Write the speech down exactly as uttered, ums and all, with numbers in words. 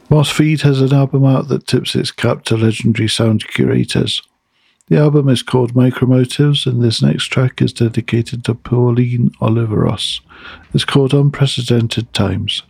Moss Feed has an album out that tips its cap to legendary sound curators. The album is called Micromotives, and this next track is dedicated to Pauline Oliveros. It's called Unprecedented Times.